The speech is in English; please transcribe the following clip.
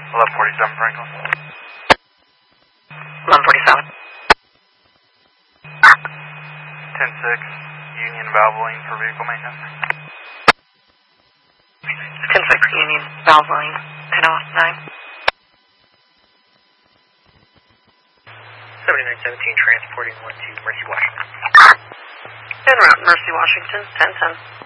1147 Franklin. 1147. 10-6, Union Valvoline for vehicle maintenance. 10-6, Union Valvoline, 10-9. 7917, transporting 1 to Mercy, Washington. En route, Mercy, Washington, 1010.